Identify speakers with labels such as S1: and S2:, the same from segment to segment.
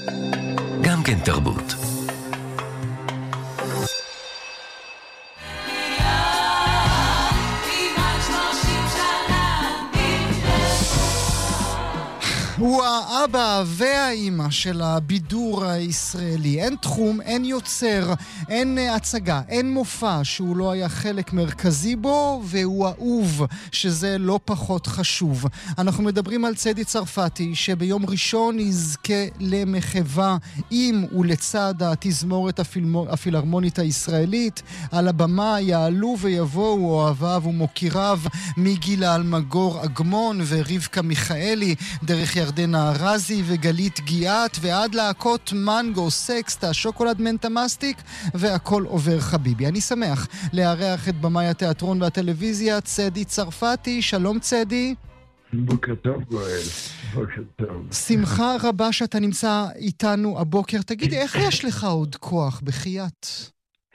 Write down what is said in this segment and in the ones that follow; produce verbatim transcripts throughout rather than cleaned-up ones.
S1: גם כן תרבות.
S2: הוא האבא והאימא של הבידור הישראלי. אין תחום, אין יוצר, אין הצגה, אין מופע שהוא לא היה חלק מרכזי בו, והוא אהוב, שזה לא פחות חשוב. אנחנו מדברים על צדי צרפתי, שביום ראשון יזכה למחווה עם ולצד התזמורת הפילהרמונית הישראלית. על הבמה יעלו ויבואו אוהביו ומוקיריו מגילה אלמגור אגמון ורבקה מיכאלי, דרך ירדנה ארזי וגלית גיאת, ועד להקות מנגו, סקסטה, שוקולד מנטה מסטיק והכל עובר חביבי. אני שמח לארח את במאי התיאטרון והטלוויזיה צדי צרפתי. שלום צדי.
S3: בוקר טוב גואל, בוקר טוב.
S2: שמחה רבה שאתה נמצא איתנו הבוקר. תגיד, איך יש לך עוד כוח בחייאת?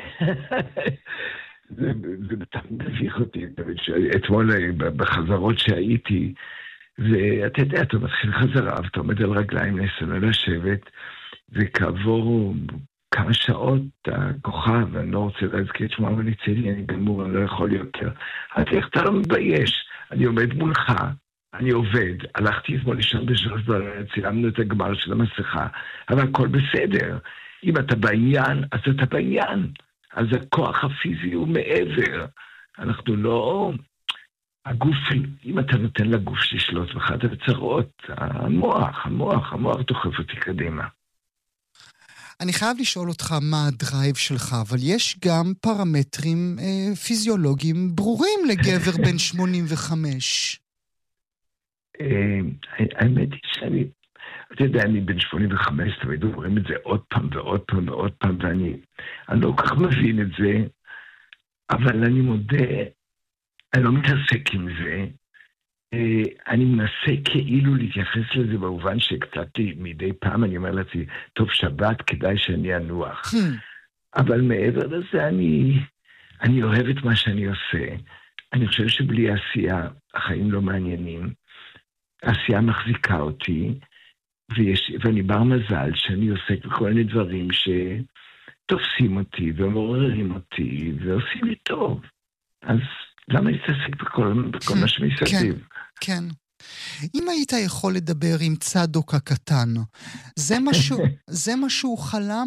S3: זה תמיד מביך אותי. אתמול בחזרות שהייתי, ואתה יודע, אתה מתחיל חזרה, ואתה עומד על רגליים, נסנו לשבת, וכעבור כמה שעות, הכוכב, אני לא רוצה להזכיר את שמו, אבל יצא לי, אני גמור, אני לא יכול יותר. אז איך אתה לא מתבייש? אני עומד מולך, אני עובד, הלכתי אתמול לישון בשלוש בלילה, צילמנו את הגמר של המסכה, אבל הכל בסדר. אם אתה בעניין, אז אתה בעניין. אז הכוח הפיזי הוא מעבר. אנחנו לא... הגוף, אם אתה נותן לגוף לשלוט בך, אתה בצרות, המוח, המוח, המוח דוחף אותי קדימה.
S2: אני חייב לשאול אותך מה הדרייב שלך, אבל יש גם פרמטרים אה, פיזיולוגיים ברורים לגבר בן שמונים וחמש.
S3: אה, האמת היא שאני, אתה יודע, אני בן שמונים וחמש, תמיד אומרים את זה עוד פעם ועוד פעם ועוד פעם, ואני אני לא כל כך מבין את זה, אבל אני מודה, אני לא מתעסק עם זה, אני מנסה כאילו להתייחס לזה במובן שקצת מדי פעם אני אומר לעצמי, טוב שבת, כדאי שאני אנוח. אבל מעבר לזה אני, אני אוהב את מה שאני עושה. אני חושב שבלי עשייה החיים לא מעניינים. העשייה מחזיקה אותי, ויש, ואני בר מזל שאני עוסק בכל מיני דברים שתופסים אותי ומעוררים אותי ועושים לי טוב. אז למה להתעסק בכל, בכל מה שמסביב?
S2: כן, כן. אם היית יכול לדבר עם צדוק הקטן, זה משהו, זה משהו חלם?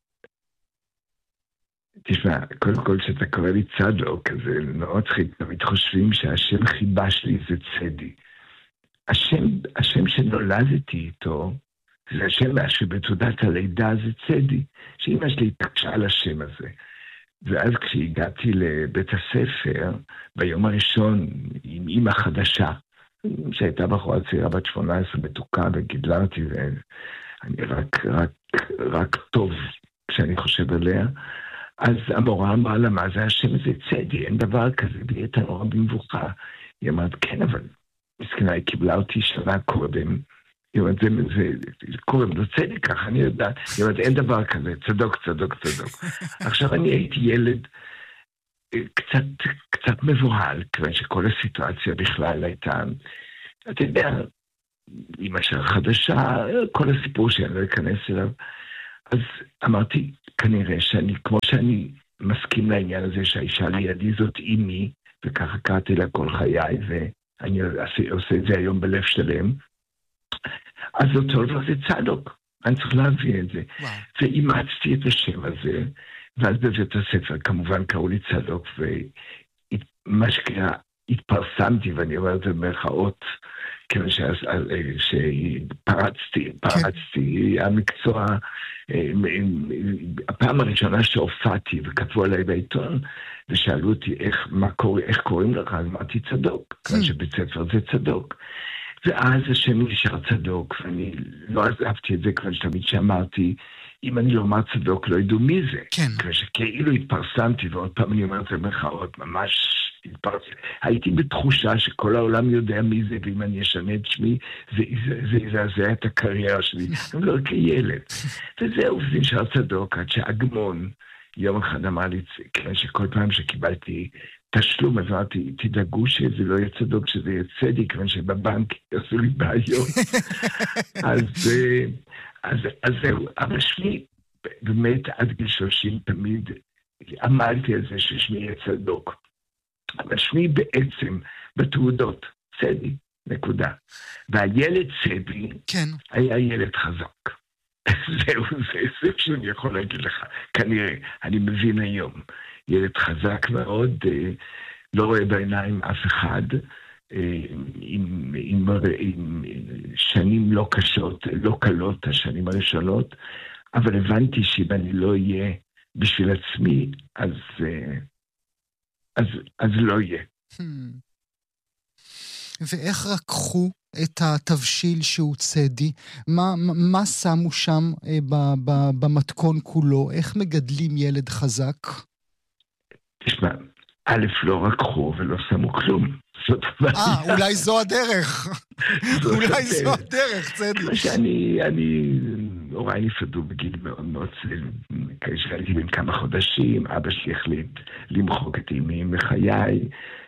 S3: תשמע, קודם כל שאתה קורא לי צדוק, זה מאוד צחיק, תמיד חושבים שהשם חיבש לי זה צדי. השם, השם שנולדתי איתו, זה השם שבתעודת הלידה זה צדי, שאמא שלי התעקשה על השם הזה. ואז כשהגעתי לבית הספר, ביום הראשון עם אמא חדשה, שהייתה בחורה צעירה בת שמונה עשרה מתוקה וגידלה אותי, ואני רק, רק, רק טוב כשאני חושב עליה, אז המורה אמרה לה, מה זה השם הזה צדי, אין דבר כזה, והיא הייתה נורא במבוכה. היא אמרת, כן, אבל מסכנה, היא קיבלה אותי שנה קודם, היא אומרת, זה, זה, זה קוראים, זה צדי ככה, אני יודעת, היא אומרת, אין דבר כזה, צדוק, צדוק, צדוק. עכשיו אני הייתי ילד קצת, קצת מבוהל, כיוון שכל הסיטואציה בכלל הייתה, אתה יודע, אמא של חדשה, כל הסיפור שאני לא אכנס אליו, אז אמרתי, כנראה שאני, כמו שאני מסכים לעניין הזה שהאישה לידי זאת אימי, וככה קראתי לה כל חיי, ואני עושה את זה היום בלב שלם, אז אותו דבר זה צדוק, אני צריך להבין את זה. וואו. ואימצתי את השם הזה, ואז בבית הספר כמובן קראו לי צדוק, ומה שקרה, התפרסמתי, ואני אומר את זה במרכאות, כיוון שפרצתי, פרצתי, המקצוע, הפעם הראשונה שהופעתי וכתבו עליי בעיתון, ושאלו אותי איך, מה קורה, איך קוראים לך, אז אמרתי צדוק, כיוון שבית ספר זה צדוק. ואז השם נשאר צדוק, ואני לא עזבתי את זה, כיוון שתמיד שאמרתי, אם אני לא אומר צדוק, לא ידעו מי זה.
S2: כן.
S3: כיוון שכאילו התפרסמתי, ועוד פעם אני אומר את זה במרכאות, ממש התפרסמתי. הייתי בתחושה שכל העולם יודע מי זה, ואם אני אשנה את שמי, זה יזעזע את הקריירה שלי. אני לא כילד. וזהו, זה נשאר צדוק, עד שאגמון יום אחד אמר לי, כיוון שכל פעם שקיבלתי תשלום, אז אמרתי, תדאגו שזה לא יהיה צדוק, שזה יהיה צדיק, כיוון שבבנק עשו לי בעיות. אז, אז, אז זהו, אבל שמי, באמת עד גיל שלושים תמיד עמדתי על זה ששמי יהיה צדוק. אבל שמי בעצם בתעודות, צדי, נקודה. והילד צדי
S2: כן.
S3: היה ילד חזק. זהו, זה זה שאני יכול להגיד לך, כנראה, אני מבין היום. ילד חזק מאוד, לא רואה בעיניים אף אחד, עם, עם, עם שנים לא קשות, לא קלות, השנים הראשונות, אבל הבנתי שאם אני לא אהיה בשביל עצמי, אז, אז, אז לא יהיה.
S2: ואיך רקחו את התבשיל שהוא צדי? מה, מה שמו שם ב, ב, במתכון כולו? איך מגדלים ילד חזק?
S3: תשמע, א' לא רקחו ולא שמו כלום.
S2: אה, אולי זו הדרך. אולי זו הדרך, צדי.
S3: כמו שאני, אני, הוריי נפרדו בגיל מאוד מאוד, כשהייתי בן כמה חודשים, אבא שלי החליט למחוק את אימי מחיי.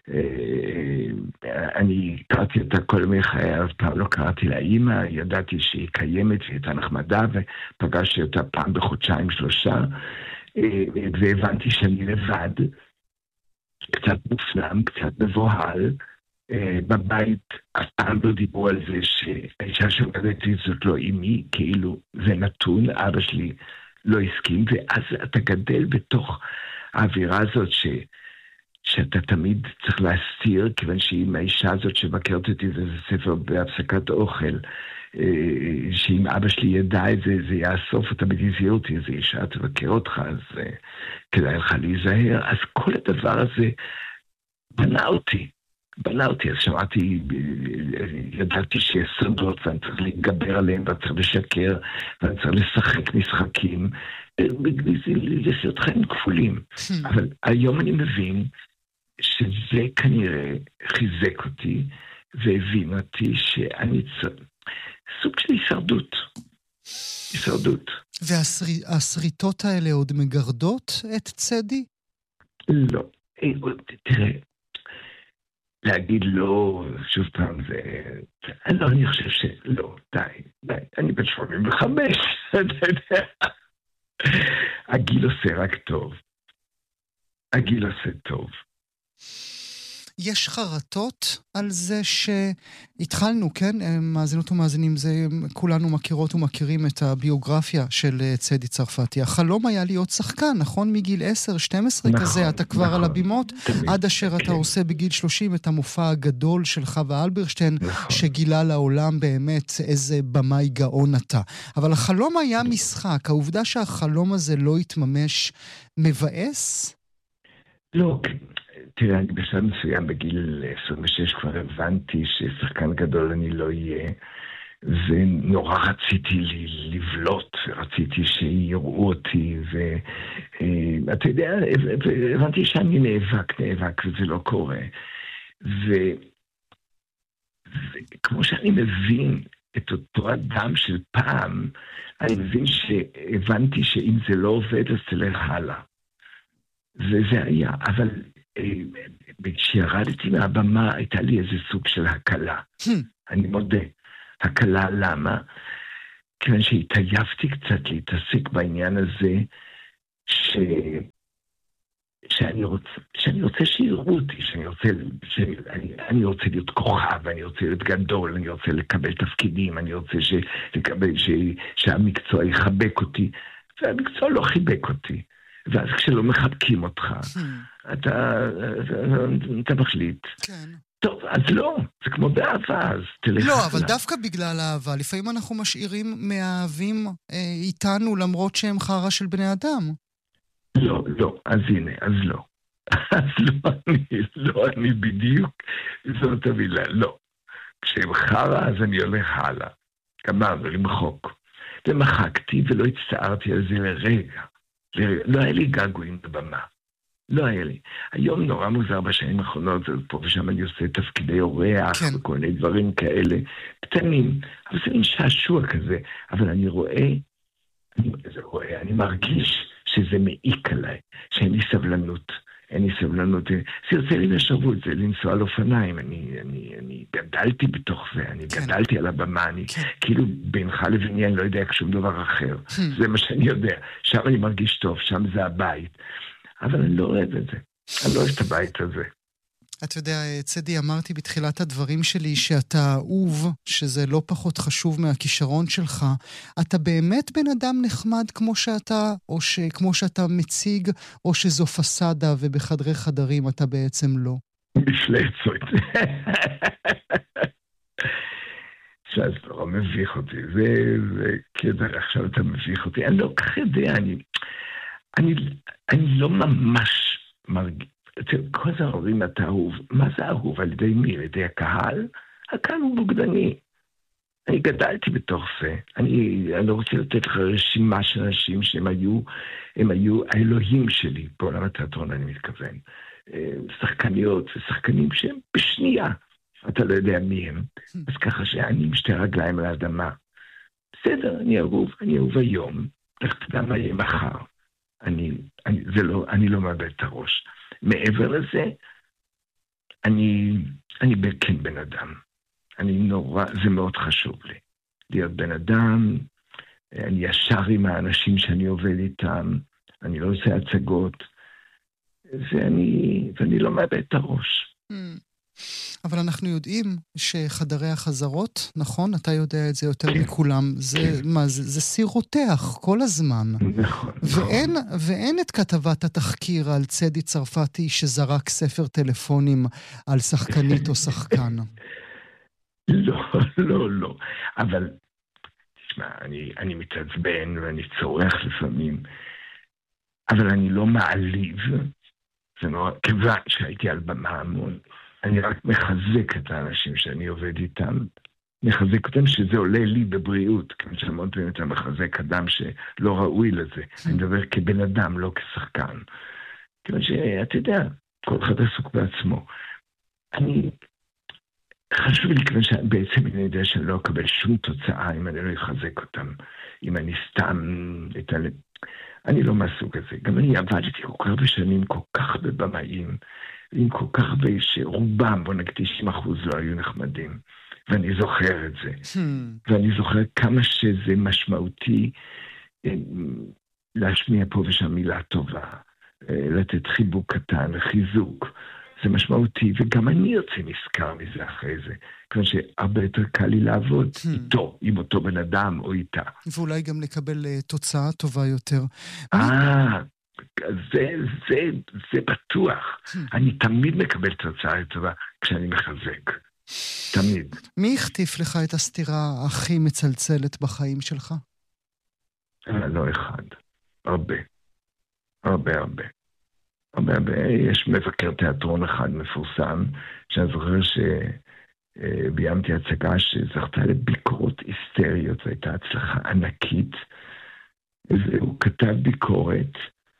S3: אני קראתי אותה כל ימי חיי, אף פעם לא קראתי לה אימא, ידעתי שהיא קיימת והייתה נחמדה, ופגשתי אותה פעם בחודשיים שלושה, והבנתי שאני לבד, קצת מופנם, קצת מבוהל, בבית אף פעם לא דיברו על זה שהאישה שמגדלתי זאת לא אימי, כאילו זה נתון, אבא שלי לא הסכים, ואז אתה גדל בתוך האווירה הזאת ש... שאתה תמיד צריך להסתיר, כיוון שאם האישה הזאת שמכרת אותי זה ספר בהפסקת אוכל, שאם אבא שלי ידע את זה, זה יאסוף אותה בגזיר אותי, איזו אישה תבקר אותך, אז כדאי לך להיזהר. אז כל הדבר הזה בנה אותי, בנה אותי. אז שמעתי, ידעתי שיש סודות, ואני צריך להתגבר עליהם, ואני צריך לשקר, ואני צריך לשחק משחקים, לעשות חיים כפולים. אבל היום אני מבין שזה כנראה חיזק אותי, והבין אותי שאני צריך... סוג של הישרדות. הישרדות.
S2: והסריטות האלה עוד מגרדות את צדי?
S3: לא. תראה, להגיד לא, שוב פעם, זה... לא, אני חושב שלא, די, די. אני בן שמונים וחמש, אתה יודע. הגיל עושה רק טוב. הגיל עושה טוב.
S2: יש חרטות על זה שהתחלנו, כן? מאזינות ומאזינים, זה כולנו מכירות ומכירים את הביוגרפיה של צדי צרפתי. החלום היה להיות שחקן, נכון? מגיל עשר שתים עשרה נכון, כזה, אתה כבר נכון, על הבימות, תמיד, עד אשר כן. אתה עושה בגיל שלושים את המופע הגדול של חווה אלברשטיין, נכון. שגילה לעולם באמת איזה במאי גאון אתה. אבל החלום היה משחק, העובדה שהחלום הזה לא התממש מבאס?
S3: לא, תראה, אני בשלב מסוים בגיל עשרים ושש כבר הבנתי ששחקן גדול אני לא אהיה, ונורא רציתי לבלוט, רציתי שיראו אותי, ואתה יודע, הבנתי שאני נאבק, נאבק, וזה לא קורה. וכמו שאני מבין את אותו אדם של פעם, אני מבין שהבנתי שאם זה לא עובד, אז תלך הלאה. וזה היה, אבל כשירדתי מהבמה הייתה לי איזה סוג של הקלה. אני מודה. הקלה למה? כיוון שהתעייפתי קצת להתעסק בעניין הזה, ש... שאני רוצה, שאני רוצה שיראו אותי, שאני רוצה, שאני, אני רוצה להיות כוכב, אני רוצה להיות גדול, אני רוצה לקבל תפקידים, אני רוצה ש... לקבל, ש... שהמקצוע יחבק אותי, והמקצוע לא חיבק אותי. ואז כשלא מחבקים אותך, אתה, אתה מחליט.
S2: כן.
S3: טוב, אז לא, זה כמו באהבה, אז תלך.
S2: לא, אבל דווקא בגלל האהבה, לפעמים אנחנו משאירים מהאהבים אה, איתנו, למרות שהם חרא של בני אדם.
S3: לא, לא, אז הנה, אז לא. אז לא אני, לא אני בדיוק, זאת המילה, לא. כשהם חרא, אז אני הולך הלאה. גמרנו, למחוק. ומחקתי ולא הצטערתי על זה לרגע. לא היה לי געגועים בבמה. לא היה לי. היום נורא מוזר בשנים האחרונות, פה ושם אני עושה תפקידי אורח, כן. וכל מיני דברים כאלה, קטנים, אבל זה מין שעשוע כזה, אבל אני רואה, אני, רואה, אני מרגיש שזה מעיק עליי, שאין לי סבלנות, אין לי סבלנות. זה יוצא לי לשרות, זה לנסוע על אופניים. אני, אני, אני גדלתי בתוך זה, אני כן. גדלתי על הבמה, אני כן. כאילו בינך לביני אני לא יודע שום דבר אחר. זה מה שאני יודע. שם אני מרגיש טוב, שם זה הבית. אבל אני לא אוהב את זה. אני לא אוהב את הבית הזה.
S2: אתה יודע, צדי, אמרתי בתחילת הדברים שלי שאתה אהוב, שזה לא פחות חשוב מהכישרון שלך. אתה באמת בן אדם נחמד כמו שאתה, או כמו שאתה מציג, או שזו פסדה ובחדרי חדרים אתה בעצם לא?
S3: מפלצות. שאז לא מביך אותי. זה, זה, כדאי, עכשיו אתה מביך אותי. אני לא כך יודע, אני, אני, אני לא ממש מרגיש. כל זה אומרים אתה אהוב. מה זה אהוב? על ידי מי? על ידי הקהל? הקהל הוא בוגדני. אני גדלתי בתוך זה. אני, אני לא רוצה לתת לך רשימה של אנשים שהם היו, הם היו האלוהים שלי. בעולם התיאטרון אני מתכוון. שחקניות ושחקנים שהם בשנייה. אתה לא יודע מי הם. אז ככה שאני עם שתי רגליים על האדמה. בסדר, אני אהוב, אני אהוב היום. איך תדע מה יהיה מחר? אני, אני, זה לא, אני לא מאבד את הראש. מעבר לזה, אני, אני כן בן אדם. אני נורא, זה מאוד חשוב לי. להיות בן אדם, אני ישר עם האנשים שאני עובד איתם, אני לא עושה הצגות, ואני, ואני לא מאבד את הראש.
S2: אבל אנחנו יודעים שחדרי החזרות, נכון? אתה יודע את זה יותר מכולם. זה, מה, זה, זה סיר רותח כל הזמן.
S3: נכון.
S2: ואין, ואין את כתבת התחקיר על צדי צרפתי שזרק ספר טלפונים על שחקנית או שחקן.
S3: לא, לא, לא. אבל, תשמע, אני, אני מתעצבן ואני צורח לפעמים, אבל אני לא מעליב. זה נורא, כיוון שהייתי על במה המון. אני רק מחזק את האנשים שאני עובד איתם, מחזק אותם שזה עולה לי בבריאות, כמו שאמרת לי, אתה מחזק אדם שלא ראוי לזה. אני מדבר כבן אדם, לא כשחקן. כמו שאתה יודע, כל אחד עסוק בעצמו. אני, חשוב לי כמו שבעצם אני יודע שאני לא אקבל שום תוצאה אם אני לא אחזק אותם, אם אני סתם אתעלם. אני לא מהסוג הזה. גם אני עבדתי כל כך בשנים, כל כך בבמאים, עם כל כך הרבה שרובם, בוא נגיד תשעים אחוז לא היו נחמדים. ואני זוכר את זה. Hmm. ואני זוכר כמה שזה משמעותי להשמיע פה ושם מילה טובה, לתת חיבוק קטן, חיזוק. זה משמעותי, וגם אני יוצא נזכר מזה אחרי זה. כמו שהרבה יותר קל לי לעבוד hmm. איתו, עם אותו בן אדם או איתה.
S2: ואולי גם לקבל uh, תוצאה טובה יותר.
S3: אה, זה, זה, זה בטוח. Hmm. אני תמיד מקבל תוצאה טובה כשאני מחזק. תמיד.
S2: מי הכתיף לך את הסתירה הכי מצלצלת בחיים שלך?
S3: לא אחד. הרבה. הרבה הרבה. הרבה הרבה. יש מבקר תיאטרון אחד מפורסם, שאני זוכר שביימתי הצגה שזכתה לביקורות היסטריות, והייתה הצלחה ענקית, והוא כתב ביקורת,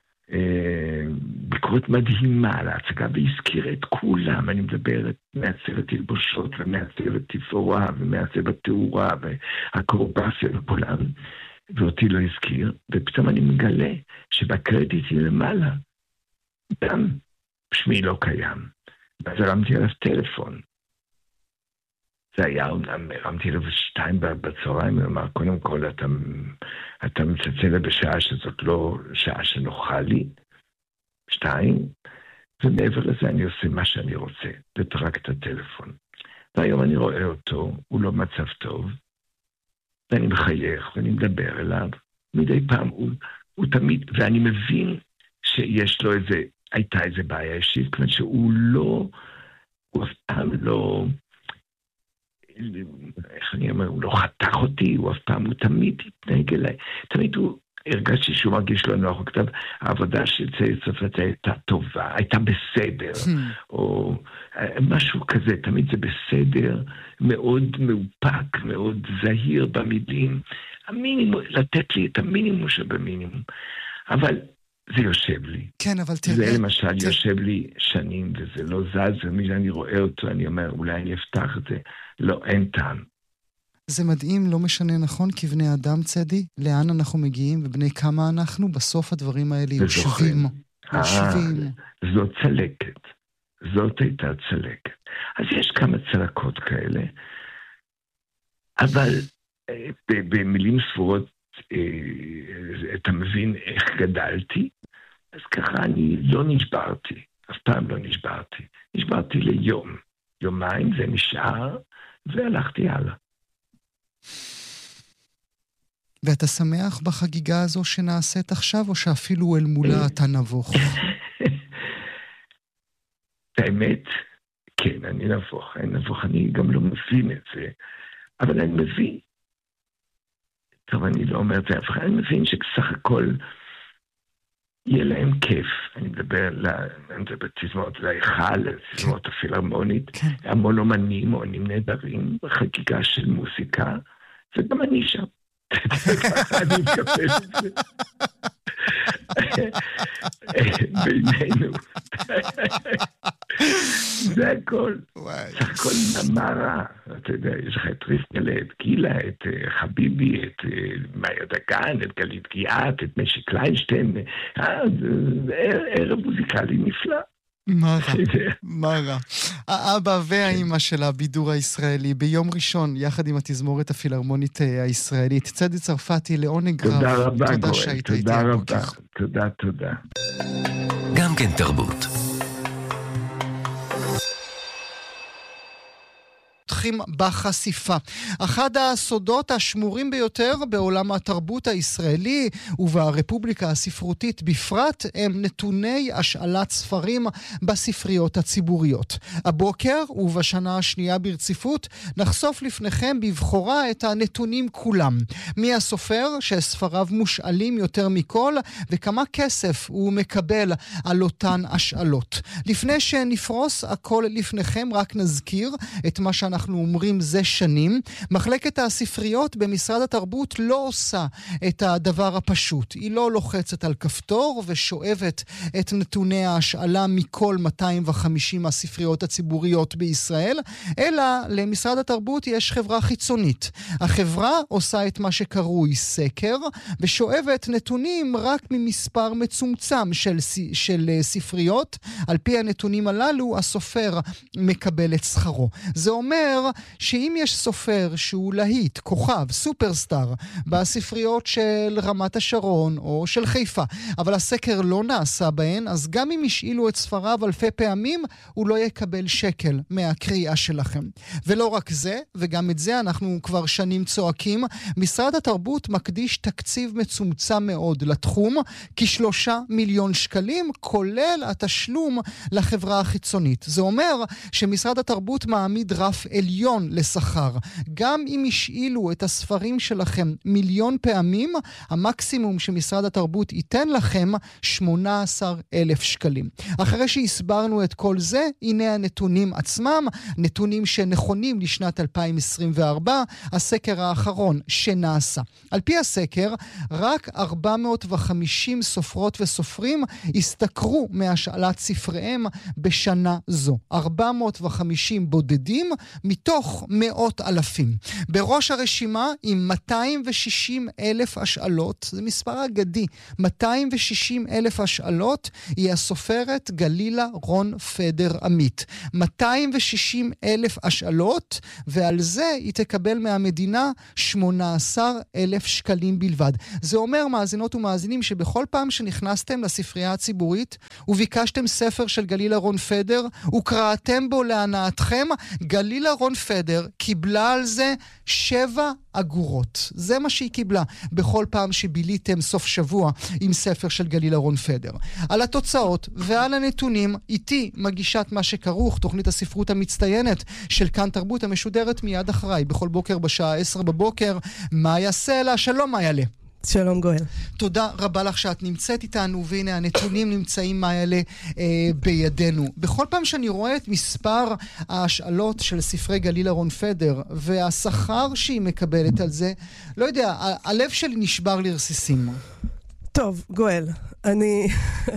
S3: ביקורת מדהימה על ההצגה, והזכיר את כולם. אני מדבר מעצבת תלבושות ומעצבת תפאורה ומעצבת תאורה והקורבסיה וכולם, ואותי לא הזכיר, ופתאום אני מגלה שבקרדיטים למעלה גם שמי לא קיים. ואז הרמתי עליו טלפון. זה היה, הרמתי עליו שתיים בצהריים, ואמר, קודם כל אתה, אתה מצלצל בשעה שזאת לא שעה שנוחה לי. שתיים, ומעבר לזה אני עושה מה שאני רוצה, וטרק את הטלפון. והיום אני רואה אותו, הוא לא מצב טוב, ואני מחייך, ואני מדבר אליו. מדי פעם הוא, הוא תמיד, ואני מבין שיש לו איזה, הייתה איזה בעיה אישית, כלומר שהוא לא, הוא אף פעם לא, איך אני אומר, הוא לא חתך אותי, הוא אף פעם, הוא תמיד התנהג אליי, תמיד הוא, הרגשתי שהוא מרגיש לא נוח, הוא כתב, העבודה של צעיר צרפתי הייתה טובה, הייתה בסדר, או משהו כזה, תמיד זה בסדר, מאוד מאופק, מאוד זהיר במילים, המינימום, לתת לי את המינימום שבמינימום, אבל זה יושב לי.
S2: כן, אבל תראה...
S3: זה למשל ת... יושב לי שנים, וזה לא זז, ומי שאני רואה אותו, אני אומר, אולי אני אפתח את זה. לא, אין טעם.
S2: זה מדהים, לא משנה, נכון? כבני אדם צדי, לאן אנחנו מגיעים, ובני כמה אנחנו, בסוף הדברים האלה יושבים. שבעים.
S3: זאת צלקת. זאת הייתה צלקת. אז יש כמה צלקות כאלה, אבל במילים ספורות אתה מבין איך גדלתי, אז ככה אני לא נשברתי, אף פעם לא נשברתי. נשברתי ליום, יומיים זה נשאר, והלכתי הלאה.
S2: ואתה שמח בחגיגה הזו שנעשית עכשיו, או שאפילו אל מולה אתה נבוך?
S3: האמת, כן, אני נבוך, אני נבוך, אני גם לא מבין את זה, אבל אני מבין, טוב, אני לא אומר את זה, אבל אני מבין שסך הכל יהיה להם כיף. אני מדבר בתזמורת להיכל, לתזמורת הפילהרמונית, המון אומנים, אומנים נהדרים, חגיגה של מוזיקה, וגם אני שם. אני מקבל את זה. בינינו. זה הכל. זה הכל נמרה. אתה יודע, יש לך את ריסקלה, את גילה, את חביבי, את מאיה דגן, את גלית גיאת, את משי קליינשטיין. זה ערב מוזיקלי נפלא.
S2: מה רע, מה רע. האבא והאימא של הבידור הישראלי, ביום ראשון, יחד עם התזמורת הפילהרמונית הישראלית. צדי צרפתי, לעונג רב.
S3: תודה רבה, גואל. תודה רבה. תודה, תודה.
S1: גם כן תרבות.
S2: בחשיפה. אחד הסודות השמורים ביותר בעולם התרבות הישראלי וברפובליקה הספרותית בפרט הם נתוני השאלת ספרים בספריות הציבוריות. הבוקר ובשנה השנייה ברציפות נחשוף לפניכם בבחורה את הנתונים כולם. מי הסופר שספריו מושאלים יותר מכל וכמה כסף הוא מקבל על אותן השאלות. לפני שנפרוס הכל לפניכם רק נזכיר את מה שאנחנו אנחנו אומרים זה שנים, מחלקת הספריות במשרד התרבות לא עושה את הדבר הפשוט. היא לא לוחצת על כפתור ושואבת את נתוני ההשאלה מכל מאתיים וחמישים הספריות הציבוריות בישראל, אלא למשרד התרבות יש חברה חיצונית. החברה עושה את מה שקרוי סקר, ושואבת נתונים רק ממספר מצומצם של, של ספריות. על פי הנתונים הללו, הסופר מקבל את שכרו. זה אומר שאם יש סופר שהוא להיט, כוכב, סופרסטאר, בספריות של רמת השרון או של חיפה, אבל הסקר לא נעשה בהן, אז גם אם השאילו את ספריו אלפי פעמים, הוא לא יקבל שקל מהקריאה שלכם. ולא רק זה, וגם את זה אנחנו כבר שנים צועקים, משרד התרבות מקדיש תקציב מצומצם מאוד לתחום, כשלושה מיליון שקלים, כולל התשלום לחברה החיצונית. זה אומר שמשרד התרבות מעמיד רף עליון לשכר. גם אם השאילו את הספרים שלכם מיליון פעמים, המקסימום שמשרד התרבות ייתן לכם שמונה עשר אלף שקלים. אחרי שהסברנו את כל זה, הנה הנתונים עצמם, נתונים שנכונים לשנת אלפיים עשרים וארבע, הסקר האחרון שנעשה. על פי הסקר, רק ארבע מאות וחמישים סופרות וסופרים הסתכרו מהשאלת ספריהם בשנה זו. ארבע מאות וחמישים בודדים מתוך מאות אלפים. בראש הרשימה עם מאתיים ושישים אלף השאלות, זה מספר אגדי, מאתיים ושישים אלף השאלות, היא הסופרת גלילה רון פדר עמית. מאתיים ושישים אלף השאלות, ועל זה היא תקבל מהמדינה שמונה עשר אלף שקלים בלבד. זה אומר, מאזינות ומאזינים, שבכל פעם שנכנסתם לספרייה הציבורית וביקשתם ספר של גלילה רון פדר וקראתם בו להנאתכם, גלילה רון פדר קיבלה על זה שבע אגורות. זה מה שהיא קיבלה בכל פעם שביליתם סוף שבוע עם ספר של גלילה רון פדר. על התוצאות ועל הנתונים איתי מגישת מה שכרוך, תוכנית הספרות המצטיינת של כאן תרבות המשודרת מיד אחריי בכל בוקר בשעה עשר בבוקר. מאיה סלע, שלום מאיה לה.
S4: שלום גואל.
S2: תודה רבה לך שאת נמצאת איתנו, והנה הנתונים נמצאים מאלה אה, בידינו. בכל פעם שאני רואה את מספר ההשאלות של ספרי גלילה רון פדר והשכר שהיא מקבלת על זה, לא יודע, ה- הלב שלי נשבר לרסיסים.
S4: טוב, גואל, אני...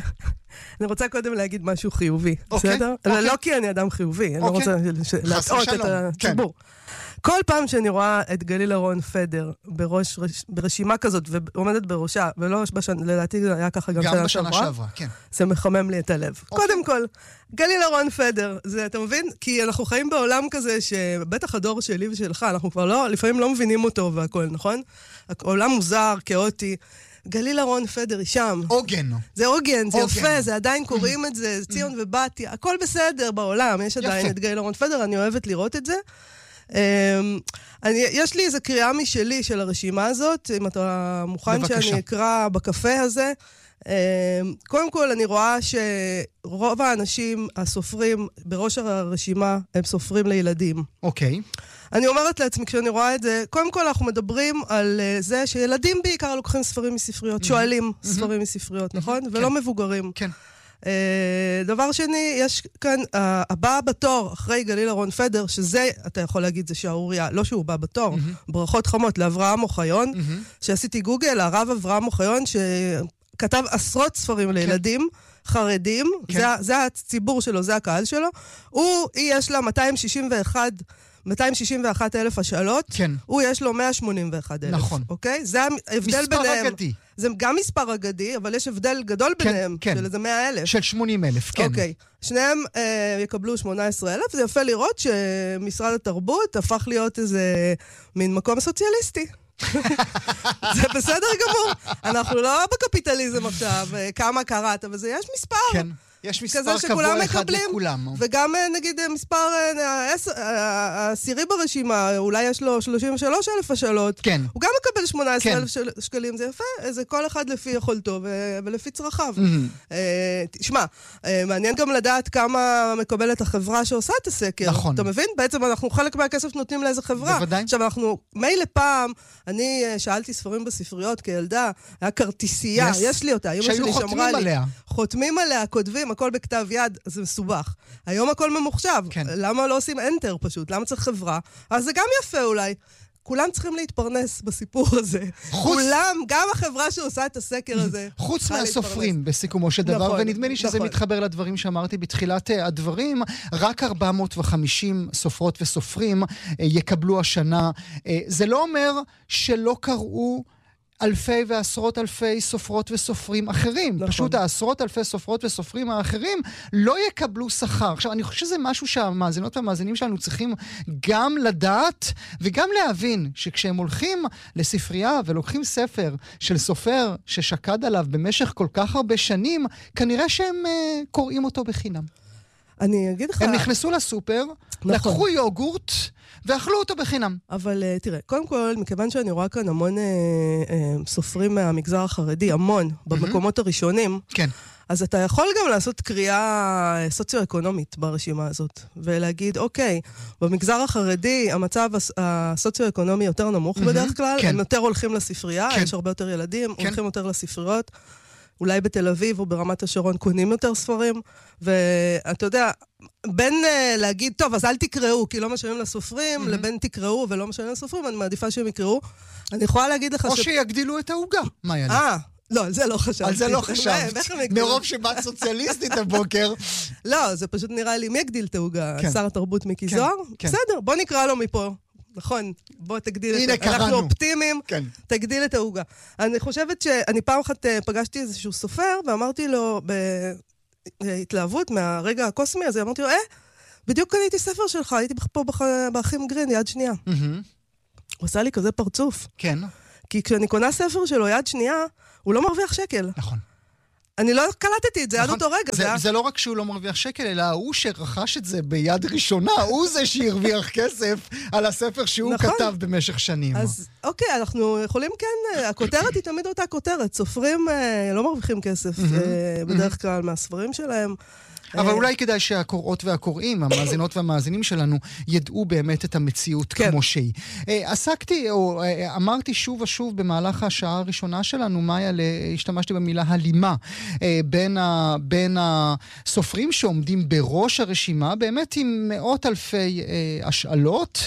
S4: אני רוצה קודם להגיד משהו חיובי,
S2: אוקיי,
S4: בסדר?
S2: אוקיי.
S4: לא כי אני אדם חיובי, אני לא
S2: אוקיי.
S4: רוצה להטעות את הציבור. כל פעם שאני רואה את גליל אהרון פדר בראש, ברשימה כזאת, ועומדת בראשה, ולא בשנה, לדעתי זה היה ככה גם,
S2: גם
S4: שנה
S2: בשנה
S4: שעברה,
S2: שעברה, כן.
S4: זה מחמם לי את הלב. Okay. קודם כל, גליל אהרון פדר, זה, אתה מבין? כי אנחנו חיים בעולם כזה, שבטח הדור שלי ושלך, אנחנו כבר לא, לפעמים לא מבינים אותו והכל, נכון? העולם מוזר, כאוטי. גליל אהרון פדר היא שם.
S2: עוגן.
S4: זה עוגן, זה יפה, זה עדיין קוראים את זה, ציון ובתי, הכל בסדר בעולם, יש עדיין את גליל אהרון פדר, אני אוהבת לראות את זה. אני, יש לי איזו קריאה משלי של הרשימה הזאת, אם אתה מוכן בבקשה. שאני אקרא בקפה הזה. קודם כל, אני רואה שרוב האנשים הסופרים בראש הרשימה הם סופרים לילדים.
S2: אוקיי. Okay.
S4: אני אומרת לעצמי, כשאני רואה את זה, קודם כל אנחנו מדברים על זה שילדים בעיקר לוקחים ספרים מספריות, שואלים ספרים מספריות, נכון? ולא מבוגרים.
S2: כן.
S4: דבר שני, יש כאן, הבא בתור אחרי גליל אהרון פדר, שזה, אתה יכול להגיד, זה שערוריה, לא שהוא בא בתור, ברכות חמות לאברהם אוחיון, שעשיתי גוגל, הרב אברהם אוחיון, שכתב עשרות ספרים לילדים, חרדים, זה הציבור שלו, זה הקהל שלו, הוא, יש לה מאתיים שישים ואחת אלף השאלות,
S2: כן.
S4: הוא יש לו מאה שמונים ואחת אלף.
S2: נכון.
S4: אוקיי? זה ההבדל ביניהם.
S2: מספר אגדי.
S4: זה גם מספר אגדי, אבל יש הבדל גדול
S2: כן,
S4: ביניהם,
S2: כן.
S4: של איזה מאה אלף.
S2: של שמונים אלף, כן.
S4: אוקיי. שניהם אה, יקבלו שמונה עשרה אלף, זה יפה לראות שמשרד התרבות הפך להיות איזה מין מקום סוציאליסטי. זה בסדר גמור. אנחנו לא בקפיטליזם עכשיו, כמה קראת, אבל זה יש מספר.
S2: כן. יש מספר קבוע אחד לכולם.
S4: וגם נגיד מספר העשירי ברשימה, אולי יש לו שלושים ושלוש אלף השאלות.
S2: כן.
S4: הוא גם מקבל שמונה עשרה אלף שקלים, זה יפה. זה כל אחד לפי יכולתו ולפי צרכיו. תשמע, מעניין גם לדעת כמה מקבלת החברה שעושה את הסקר.
S2: נכון.
S4: אתה מבין? בעצם אנחנו חלק מהכסף נותנים לאיזה חברה.
S2: בוודאי.
S4: עכשיו אנחנו, מילא פעם, אני שאלתי ספרים בספריות כילדה, היה כרטיסייה, יש לי אותה.
S2: שהיו חותמים עליה.
S4: חותמים עליה, כותבים, הכל בכתב יד, זה מסובך. היום הכל ממוחשב.
S2: כן.
S4: למה לא עושים אנטר פשוט? למה צריך חברה? אז זה גם יפה אולי. כולם צריכים להתפרנס בסיפור הזה. חוץ... כולם, גם החברה שעושה את הסקר הזה.
S2: חוץ מהסופרים, להתפרנס. בסיכומו של דבר, נכון, ונדמה לי שזה נכון. מתחבר לדברים שאמרתי בתחילת הדברים, רק ארבע מאות וחמישים סופרות וסופרים יקבלו השנה. זה לא אומר שלא קראו אלפי ועשרות אלפי סופרות וסופרים אחרים. נכון. פשוט העשרות אלפי סופרות וסופרים האחרים לא יקבלו שכר. עכשיו, אני חושב שזה משהו שהמאזינות והמאזינים שלנו צריכים גם לדעת וגם להבין שכשהם הולכים לספרייה ולוקחים ספר של סופר ששקד עליו במשך כל כך הרבה שנים, כנראה שהם uh, קוראים אותו בחינם.
S4: אני אגיד לך...
S2: הם נכנסו לסופר, נכון. לקחו יוגורט, ואכלו אותו בחינם.
S4: אבל uh, תראה, קודם כל, מכיוון שאני רואה כאן המון uh, uh, סופרים מהמגזר החרדי, המון, במקומות mm-hmm. הראשונים,
S2: כן.
S4: אז אתה יכול גם לעשות קריאה סוציו-אקונומית ברשימה הזאת, ולהגיד, אוקיי, במגזר החרדי המצב הסוציו-אקונומי יותר נמוך mm-hmm. בדרך כלל, כן. הם יותר הולכים לספרייה, כן. יש הרבה יותר ילדים, כן. הולכים יותר לספריות, אולי בתל אביב או ברמת השרון קונים יותר ספרים, ואתה יודע, בין uh, להגיד, טוב, אז אל תקראו, כי לא משלמים לסופרים, mm-hmm. לבין תקראו ולא משלמים לסופרים, אני מעדיפה שהם יקראו. אני יכולה להגיד לך
S2: או
S4: ש...
S2: או שיגדילו את ההוגה, מה יעלה?
S4: אה, לא, על זה לא חשבתי.
S2: על זה לא חשבת. מרוב שבאת סוציאליסטית הבוקר.
S4: לא, זה פשוט נראה לי, מי יגדיל את ההוגה?
S2: כן.
S4: שר התרבות מיקי
S2: כן,
S4: זוהר?
S2: כן.
S4: בסדר, בוא נקרא לו מפה. נכון, בוא תגדיל
S2: הנה,
S4: את... אנחנו אופטימיים,
S2: כן.
S4: תגדיל את ההוגה. אני חושבת שאני פעם אחת פגשתי איזשהו סופר, ואמרתי לו, בהתלהבות מהרגע הקוסמי הזה, אמרתי לו, אה, בדיוק קניתי ספר שלך, הייתי פה באחים גרין, יד שנייה. הוא עשה לי כזה פרצוף.
S2: כן.
S4: כי כשאני קונה ספר שלו יד שנייה, הוא לא מרוויח שקל.
S2: נכון.
S4: אני לא קלטתי את זה, נכון. עד אותו רגע.
S2: זה, זה, זה לא רק שהוא לא מרוויח שקל, אלא הוא שרכש את זה ביד ראשונה, הוא זה שהרוויח כסף על הספר שהוא נכון. כתב במשך שנים.
S4: אז אוקיי, אנחנו יכולים כן, הכותרת היא תמיד אותה כותרת. סופרים אה, לא מרוויחים כסף אה, בדרך כלל מהספרים שלהם.
S2: אבל אולי כדאי שהקוראות והקוראים, המאזינות והמאזינים שלנו, ידעו באמת את המציאות
S4: כן.
S2: כמו שהיא. עסקתי, או אמרתי שוב ושוב במהלך השעה הראשונה שלנו, מאיה, השתמשתי במילה הלימה, בין, ה, בין הסופרים שעומדים בראש הרשימה, באמת עם מאות אלפי השאלות,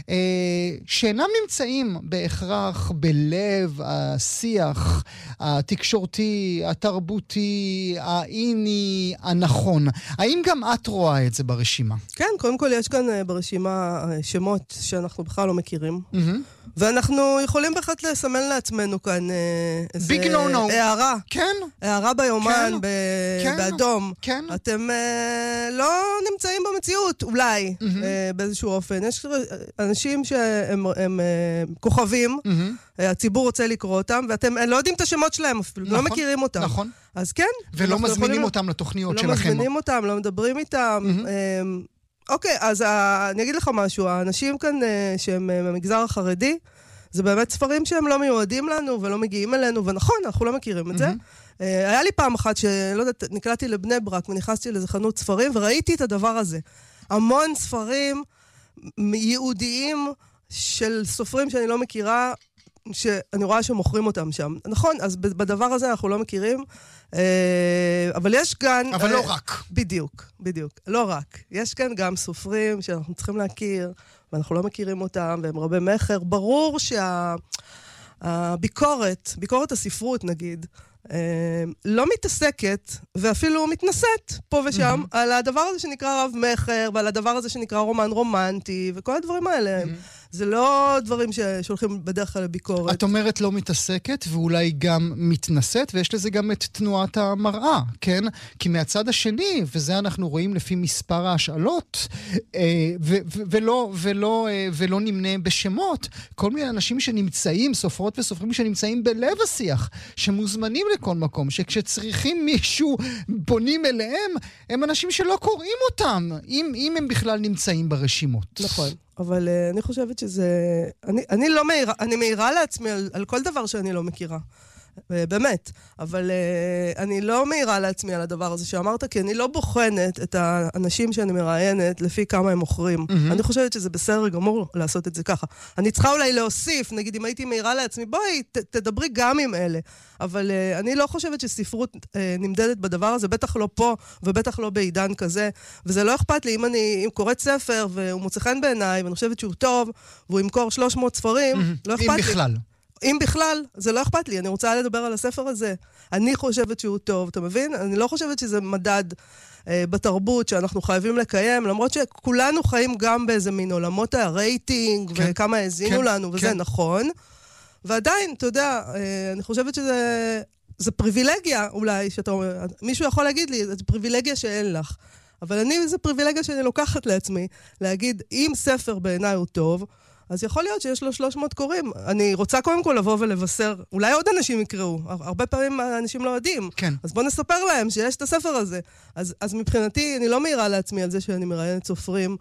S2: שאינם נמצאים בהכרח בלב השיח התקשורתי, התרבותי, האיני, הנכון. האם גם את רואה את זה ברשימה?
S4: כן, קודם כל יש כאן ברשימה שמות שאנחנו בכלל לא מכירים. ואנחנו יכולים בהחלט לסמן לעצמנו כאן איזה הערה.
S2: כן.
S4: הערה ביומן, באדום. כן. אתם לא נמצאים במציאות, אולי, באיזשהו אופן. יש אנשים שהם כוכבים, הציבור רוצה לקרוא אותם, ואתם לא יודעים את השמות שלהם אפילו, לא מכירים אותם.
S2: נכון.
S4: אז כן.
S2: ולא מזמינים אותם לתוכניות שלכם.
S4: לא מזמינים אותם, לא מדברים איתם. אוקיי, אז אני אגיד לך משהו, האנשים כאן שהם במגזר החרדי, זה באמת ספרים שהם לא מיועדים לנו ולא מגיעים אלינו, ונכון, אנחנו לא מכירים את זה. היה לי פעם אחת שלא יודעת, נקלעתי לבני ברק ונכנסתי לאיזה חנות ספרים, וראיתי את הדבר הזה. המון ספרים ייעודיים של סופרים שאני לא מכירה, שאני רואה שמוכרים אותם שם. נכון, אז בדבר הזה אנחנו לא מכירים, אבל יש כאן...
S2: אבל לא רק.
S4: בדיוק, בדיוק. לא רק. יש כאן גם סופרים שאנחנו צריכים להכיר, ואנחנו לא מכירים אותם, והם רבי מחר. ברור שהביקורת, ביקורת הספרות נגיד, לא מתעסקת, ואפילו מתנסית פה ושם, mm-hmm. על הדבר הזה שנקרא רב מחר, ועל הדבר הזה שנקרא רומן רומנטי, וכל הדברים האלה. Mm-hmm. זה לא דברים ששולחים בדרך כלל לביקורת.
S2: את אומרת לא מתעסקת, ואולי גם מתנסית, ויש לזה גם את תנועת המראה, כן? כי מהצד השני, וזה אנחנו רואים לפי מספר ההשאלות, ו- ו- ולא, ולא, ולא נמנה בשמות, כל מיני אנשים שנמצאים, סופרות וסופרים שנמצאים בלב השיח, שמוזמנים לכל מקום, שכשצריכים מישהו פונים אליהם, הם אנשים שלא קוראים אותם, אם, אם הם בכלל נמצאים ברשימות.
S4: נכון. אבל uh, אני חושבת שזה... אני, אני לא מהירה, אני מהירה לעצמי על, על כל דבר שאני לא מכירה. Uh, באמת. אבל uh, אני לא מהירה לעצמי על הדבר הזה שאמרת, כי אני לא בוחנת את האנשים שאני מראיינת לפי כמה הם מוכרים. Mm-hmm. אני חושבת שזה בסדר גמור לעשות את זה ככה. אני צריכה אולי להוסיף, נגיד אם הייתי מהירה לעצמי, בואי, ת, תדברי גם עם אלה. אבל uh, אני לא חושבת שספרות uh, נמדדת בדבר הזה, בטח לא פה, ובטח לא בעידן כזה. וזה לא אכפת לי, אם אני אם קוראת ספר, והוא מוצא חן בעיניי, ואני חושבת שהוא טוב, והוא ימכור שלוש מאות ספרים, mm-hmm. לא אכפת
S2: לי. אם בכלל.
S4: אם בכלל, זה לא אכפת לי, אני רוצה לדבר על הספר הזה. אני חושבת שהוא טוב, אתה מבין? אני לא חושבת שזה מדד אה, בתרבות שאנחנו חייבים לקיים, למרות שכולנו חיים גם באיזה מין עולמות הרייטינג, כן, וכמה האזינו כן, לנו, וזה כן. נכון. ועדיין, אתה יודע, אה, אני חושבת שזה זה פריבילגיה אולי, שאתה אומר, מישהו יכול להגיד לי, זה פריבילגיה שאין לך. אבל אני, זה פריבילגיה שאני לוקחת לעצמי, להגיד, אם ספר בעיניי הוא טוב, אז יכול להיות שיש לו שלוש מאות קוראים. אני רוצה קודם כל לבוא ולבשר, אולי עוד אנשים יקראו, הרבה פעמים אנשים לא יודעים.
S2: כן. אז
S4: בוא נספר להם שיש את הספר הזה. אז, אז מבחינתי, אני לא מהירה לעצמי על זה שאני מראיינת סופרים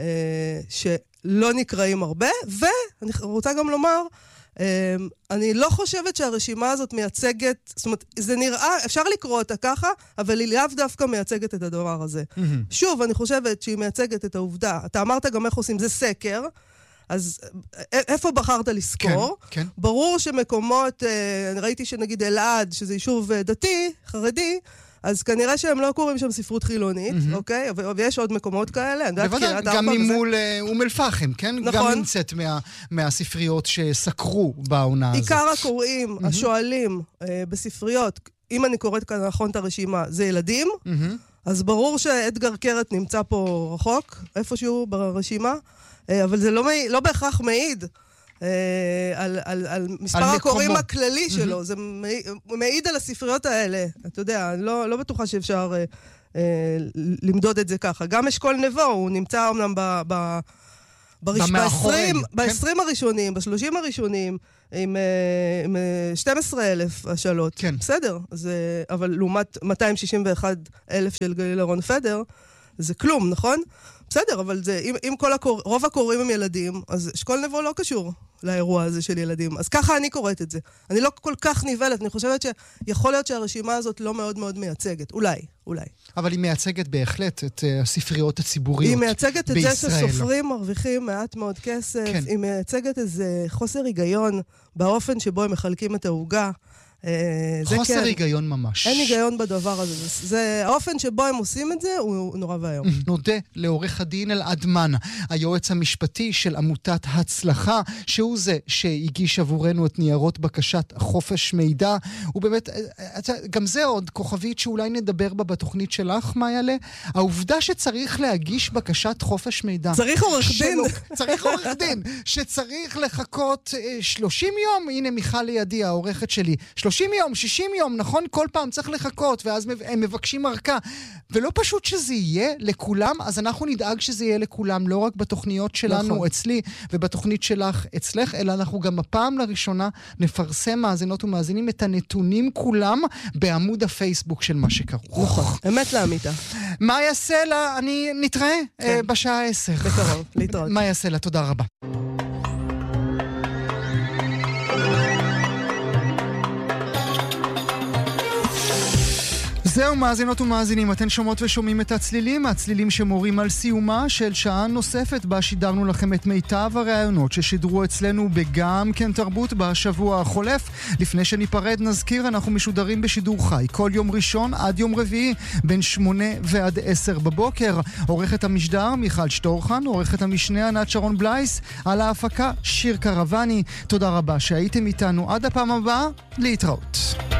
S4: אה, שלא נקראים הרבה, ואני רוצה גם לומר, אה, אני לא חושבת שהרשימה הזאת מייצגת, זאת אומרת, זה נראה, אפשר לקרוא אותה ככה, אבל היא לאו דווקא מייצגת את הדבר הזה. Mm-hmm. שוב, אני חושבת שהיא מייצגת את העובדה. אתה אמרת גם איך עושים, זה סקר, אז איפה בחרת לזכור?
S2: כן, כן.
S4: ברור שמקומות, אני ראיתי שנגיד אלעד, שזה יישוב דתי, חרדי, אז כנראה שהם לא קוראים שם ספרות חילונית, mm-hmm. אוקיי? ויש עוד מקומות כאלה.
S2: בוודאי, גם ממול אום אל-פחם, כן? נכון. גם נמצאת מה, מהספריות שסקרו בעונה הזאת.
S4: עיקר הקוראים, mm-hmm. השואלים אה, בספריות, אם אני קוראת כאן נכון את הרשימה, זה ילדים, mm-hmm. אז ברור שאדגר קרת נמצא פה רחוק, איפשהו ברשימה, אבל זה לא, לא בהכרח מעיד אה, על, על, על מספר על הקוראים הכללי שלו. Mm-hmm. זה מעיד, מעיד על הספריות האלה. אתה יודע, אני לא, לא בטוחה שאפשר אה, אה, למדוד את זה ככה. גם אשכול נבו, הוא נמצא אומנם ב... ב ב-עשרים הראשונים, ב-שלושים הראשונים, עם, עם שנים עשר אלף השאלות.
S2: כן.
S4: בסדר, זה, אבל לעומת מאתיים שישים ואחד אלף של גליל אהרון פדר, זה כלום, נכון? בסדר, אבל זה, אם, אם כל הקור... רוב הקוראים הם ילדים, אז אשכול נבו לא קשור לאירוע הזה של ילדים. אז ככה אני קוראת את זה. אני לא כל כך ניבלת, אני חושבת שיכול להיות שהרשימה הזאת לא מאוד מאוד מייצגת. אולי, אולי.
S2: אבל היא מייצגת בהחלט את uh, הספריות הציבוריות בישראל.
S4: היא מייצגת את בישראל. זה שסופרים מרוויחים מעט מאוד כסף. כן. היא מייצגת איזה חוסר היגיון באופן שבו הם מחלקים את העוגה.
S2: חוסר כן. היגיון ממש.
S4: אין היגיון בדבר הזה. זה, זה, האופן שבו הם עושים את זה הוא נורא והיום.
S2: נודה לעורך הדין אלעד מן, היועץ המשפטי של עמותת הצלחה, שהוא זה שהגיש עבורנו את ניירות בקשת חופש מידע. הוא באמת, גם זה עוד כוכבית שאולי נדבר בה בתוכנית שלך, מה יעלה? העובדה שצריך להגיש בקשת חופש מידע.
S4: צריך עורך דין.
S2: צריך עורך דין, שצריך לחכות שלושים יום, הנה מיכל לידי, העורכת שלי, שלושים יום, שישים יום, נכון? כל פעם צריך לחכות, ואז הם מבקשים ארכה. ולא פשוט שזה יהיה לכולם, אז אנחנו נדאג שזה יהיה לכולם, לא רק בתוכניות שלנו נכון. אצלי, ובתוכנית שלך אצלך, אלא אנחנו גם הפעם לראשונה נפרסם מאזינות ומאזינים את הנתונים כולם בעמוד הפייסבוק של מה שכרוך.
S4: נכון, אמת לאמיתה.
S2: מה יעשה לה? אני נתראה כן. בשעה עשר.
S4: בקרוב, להתראות.
S2: מה יעשה לה? תודה רבה. זהו מאזינות ומאזינים, אתן שומעות ושומעים את הצלילים, הצלילים שמורים על סיומה של שעה נוספת בה שידרנו לכם את מיטב הרעיונות ששידרו אצלנו בגם כן תרבות בשבוע החולף. לפני שניפרד נזכיר, אנחנו משודרים בשידור חי כל יום ראשון עד יום רביעי בין שמונה ועד עשר בבוקר. עורכת המשדר מיכל שטורחן, עורכת המשנה ענת שרון בלייס, על ההפקה שיר קרבני. תודה רבה שהייתם איתנו, עד הפעם הבאה, להתראות.